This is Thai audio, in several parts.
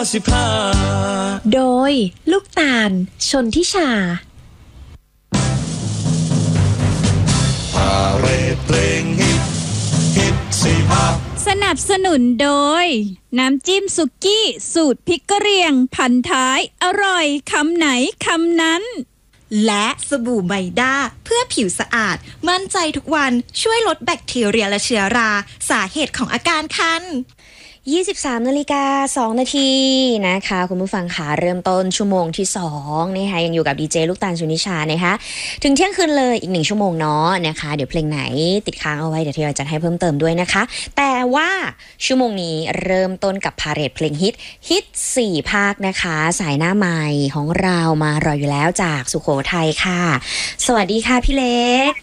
โดยลูกตาลชนทิชาพาเรดเพลงฮิตสิภาสนับสนุนโดยน้ำจิ้มสุกี้สูตรพริกกะเหรี่ยงพันท้ายอร่อยคำไหนคำนั้นและสบู่ไมด้าเพื่อผิวสะอาดมั่นใจทุกวันช่วยลดแบคทีเรียและเชื้อราสาเหตุของอาการคัน 23:02 นาทีนะคะคุณผู้ฟังค่ะเริ่มต้นชั่วโมงที่2นะคะยังอยู่กับดีเจลูกตาลชนิชานะคะถึงเที่ยงคืนเลยอีก1ชั่วโมงเนาะนะคะเดี๋ยวเพลงไหนติดค้างเอาไว้เดี๋ยวที่เราจะให้เพิ่มเติมด้วยนะคะแต่ว่าชั่วโมงนี้เริ่มต้นกับพาเรดเพลงฮิต4ภาคนะคะสายหน้าใหม่ของเรามารออยู่แล้วจากสุโขทัยค่ะสวัสดีค่ะพี่เล็ก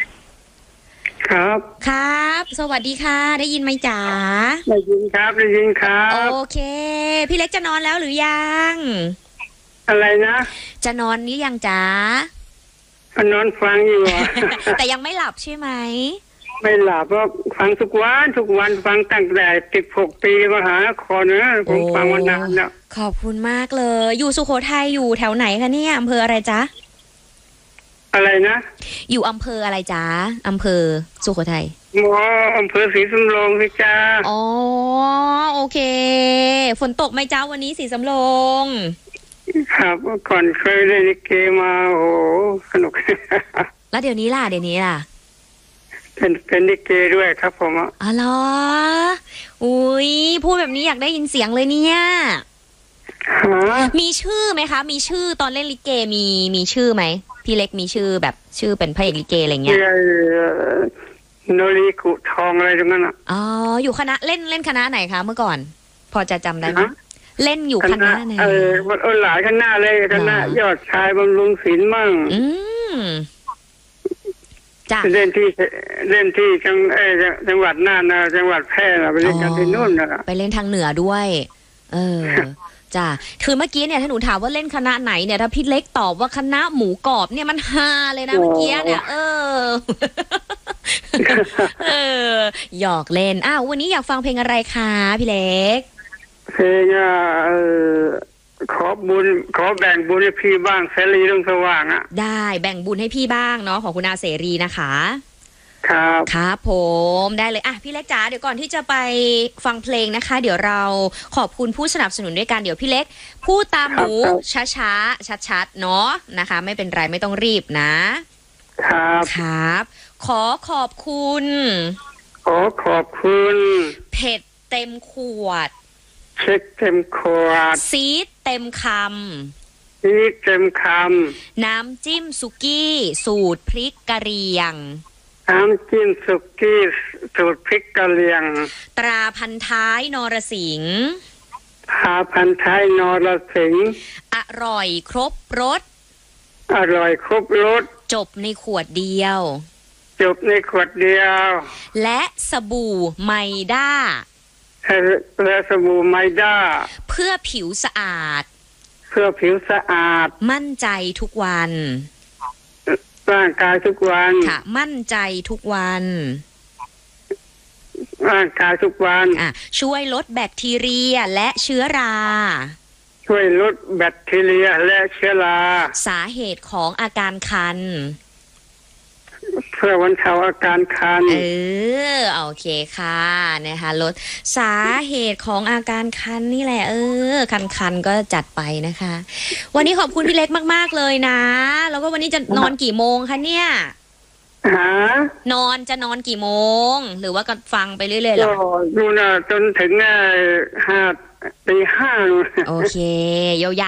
ครับสวัสดีค่ะได้ยินไหมจ๋าได้ยินครับโอเคพี่เล็กจะนอนแล้วหรือยังอะไรนะจะนอนหรือยังจ๋านอนฟังอยู่แต่ยังไม่หลับใช่ไหมไม่หลับเพราะฟังทุกวันฟังตั้งแต่16 ปีมหานครนะผมฟังมานานแล้วขอบคุณมากเลยอยู่สุโขทัยอยู่แถวไหนคะเนี่ยอำเภออะไรจ๊ะอะไรนะอยู่อำเภออะไรจ๊ะอำเภอสุโขทัยอำเภอศรีสำโรงพี่จ้าอ๋อโอเคฝนตกไหมจ้าวันนี้ศรีสำโรงครับก่อนเคยเล่นลิเกมาโอ้สนุกแล้วเดี๋ยวนี้ล่ะเป็นลิเกด้วยครับผมอ๋อเหรออุ้ยพูดแบบนี้อยากได้ยินเสียงเลยเนี่ยมีชื่อไหมคะมีชื่อตอนเล่นลิเกมีชื่อไหมพี่เล็กมีชื่อแบบชื่อเป็นพระเอกลิเกอะไรเงี้ยโนริกุทองอะไรตรงนั้นอ๋ออยู่คณะเล่นคณะไหนคะเมื่อก่อนพอจะจำได้ไหมเล่นอยู่คณะไหนมันหลายคณะเลยคณะยอดชายบำรุงศิลป์มั่งจ้ะเล่นที่จังหวัดน่านจังหวัดแพร่ไปเล่นกันที่นู่นนะไปเล่นทางเหนือด้วยจ้ะคือเมื่อกี้เนี่ยถ้าหนูถามว่าเล่นคณะไหนเนี่ยถ้าพี่เล็กตอบว่าคณะหมูกรอบเนี่ยมันฮาเลยนะเมื่อกี้เนี่ยหยอกเล่นวันนี้อยากฟังเพลงอะไรคะพี่เล็กเพลงขอแบ่งบุญให้พี่บ้างเสรีเรื่องสว่างได้แบ่งบุญให้พี่บ้างเนาะของคุณอาเสรีนะคะครับผมได้เลยพี่เล็กจ๋าเดี๋ยวก่อนที่จะไปฟังเพลงนะคะเดี๋ยวเราขอบคุณผู้สนับสนุนด้วยกันเดี๋ยวพี่เล็กพูดตามหนูช้าๆชัดๆเนาะนะคะไม่เป็นไรไม่ต้องรีบนะครับขอขอบคุณเผ็ดเต็มขวดเช็คเต็มขวดซีดเต็มคำน้ำจิ้มสุกี้สูตรพริกกะเหรี่ยงน้ำจิ้มสุกี้สูตรพริกกะเหรี่ยงตราพันท้ายนรสิงห์อร่อยครบรสจบในขวดเดียวและสบู่ไมด้าเพื่อผิวสะอาดมั่นใจทุกวันร่างกายทุกวันค่ะมั่นใจทุกวันร่างกายทุกวันช่วยลดแบคทีเรียและเชื้อราสาเหตุของอาการคันเพื่อบรรเทาอาการคันโอเคค่ะนะคะลดสาเหตุของอาการคันนี่แหละคันก็จัดไปนะคะวันนี้ขอบคุณพี่เล็กมากๆเลยนะแล้วก็วันนี้จะนอนกี่โมงคะเนี่ยจะนอนกี่โมงหรือว่าก็ฟังไปเรื่อยๆหรอดูนะจนถึง5 ตี 5 โอเคยาว